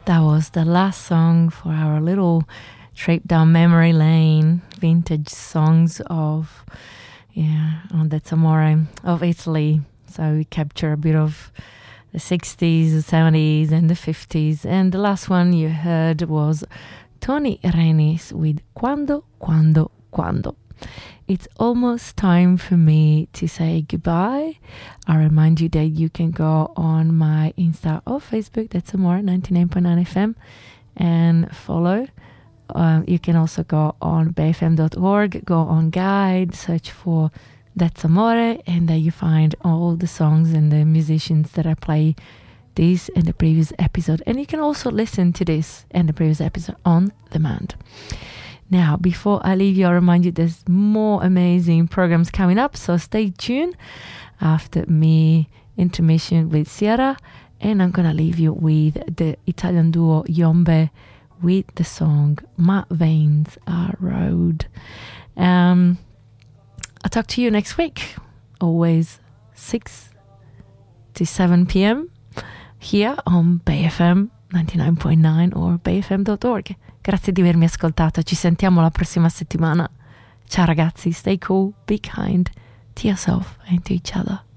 That was the last song for our little trip down memory lane, vintage songs of, on That's Amore of Italy. So we capture a bit of the 60s, the 70s and the 50s. And the last one you heard was Tony Renis with Quando, Quando, Quando. It's almost time for me to say goodbye. I remind you that you can go on my Insta or Facebook, That's Amore 99.9 FM, and follow. You can also go on bayfm.org, go on guide, search for That's Amore, and there you find all the songs and the musicians that I play this and the previous episode. And you can also listen to this and the previous episode on demand. Now, before I leave you, I remind you there's more amazing programs coming up, so stay tuned after me intermission with Sierra, and I'm gonna leave you with the Italian duo Yombe with the song My Veins Are Road. I'll talk to you next week, always 6 to 7 p.m. here on BayFM 99.9 or bayfm.org. Grazie di avermi ascoltato, ci sentiamo la prossima settimana. Ciao ragazzi, stay cool, be kind to yourself and to each other.